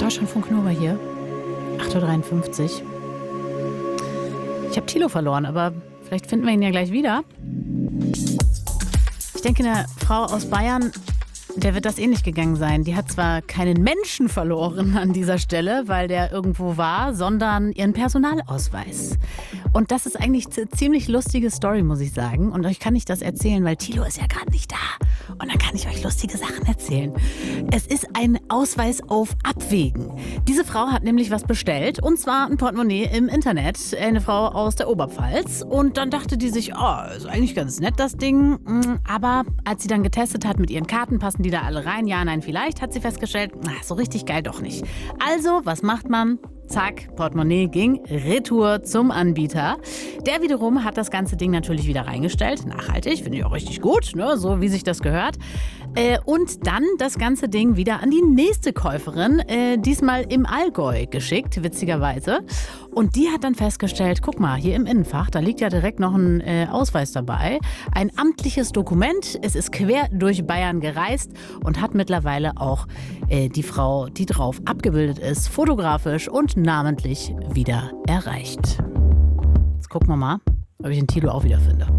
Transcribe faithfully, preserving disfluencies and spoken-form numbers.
Deutschlandfunk Nova hier. acht Uhr dreiundfünfzig. Ich habe Thilo verloren, aber vielleicht finden wir ihn ja gleich wieder. Ich denke, eine Frau aus Bayern, der wird das ähnlich gegangen sein. Die hat zwar keinen Menschen verloren an dieser Stelle, weil der irgendwo war, sondern ihren Personalausweis. Und das ist eigentlich eine ziemlich lustige Story, muss ich sagen. Und euch kann ich das erzählen, weil Thilo ist ja gerade nicht da. Und dann kann ich euch lustige Sachen erzählen. Es ist ein Ausweis auf Abwägen. Diese Frau hat nämlich was bestellt, und zwar ein Portemonnaie im Internet. Eine Frau aus der Oberpfalz. Und dann dachte die sich, oh, ist eigentlich ganz nett, das Ding. Aber als sie dann getestet hat mit ihren Karten, passen die da alle rein? Ja, nein, vielleicht, hat sie festgestellt, na, so richtig geil doch nicht. Also, was macht man? Zack, Portemonnaie ging retour zum Anbieter. Der wiederum hat das ganze Ding natürlich wieder reingestellt. Nachhaltig, finde ich auch richtig gut, ne? So wie sich das gehört. Äh, und dann das ganze Ding wieder an die nächste Käuferin, äh, diesmal im Allgäu geschickt, witzigerweise. Und die hat dann festgestellt, guck mal, hier im Innenfach, da liegt ja direkt noch ein äh, Ausweis dabei. Ein amtliches Dokument. Es ist quer durch Bayern gereist und hat mittlerweile auch äh, die Frau, die drauf abgebildet ist, fotografisch und namentlich wieder erreicht. Jetzt gucken wir mal, ob ich den Thilo auch wieder finde.